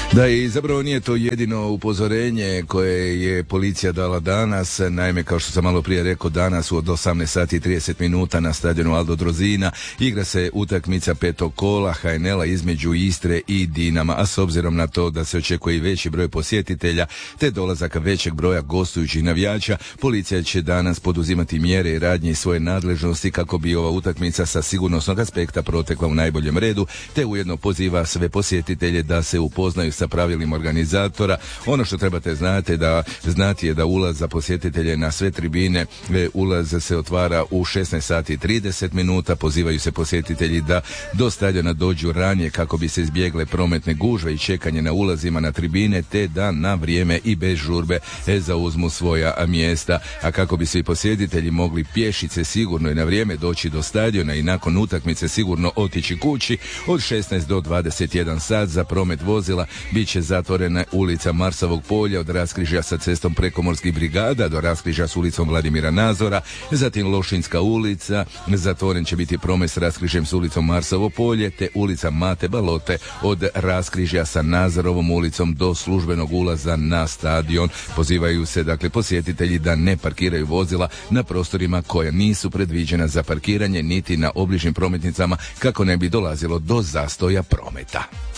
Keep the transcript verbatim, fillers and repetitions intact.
Da, i zapravo nije to jedino upozorenje koje je policija dala danas. Naime, kao što sam malo prije rekao, danas od osamnaest sati i trideset minuta na stadionu Aldo Drozina igra se utakmica petog kola ha en el-a između Istre i Dinama, a s obzirom na to da se očekuje i veći broj posjetitelja te dolazaka većeg broja gostujućih navijača, policija će danas poduzimati mjere i radnje iz svoje nadležnosti kako bi ova utakmica sa sigurnosnog aspekta protekla u najboljem redu, te ujedno poziva sve posjetitelje da se upoznaju sa pravilima organizatora. Ono što trebate znati da znati je da ulaz za posjetitelje na sve tribine, ulaz se otvara u šesnaest sati i trideset minuta. Pozivaju se posjetitelji da do stadiona dođu ranije kako bi se izbjegle prometne gužve i čekanje na ulazima na tribine, te da na vrijeme i bez žurbe zauzmu svoja mjesta. A kako bi svi posjetitelji mogli pješice sigurno i na vrijeme doći do stadiona i nakon utakmice sigurno otići kući, od šesnaest do dvadeset jedan sat za promet vozila bit će zatvorena ulica Marsovog polja od raskrižja sa cestom Prekomorskih brigada do raskrižja s ulicom Vladimira Nazora, zatim Lošinjska ulica, zatvoren će biti promet s raskrižjem s ulicom Marsovo polje, te ulica Mate Balote od raskrižja sa Nazorovom ulicom do službenog ulaza na stadion. Pozivaju se dakle posjetitelji da ne parkiraju vozila na prostorima koja nisu predviđena za parkiranje niti na obližnjim prometnicama kako ne bi dolazilo do zastoja prometa.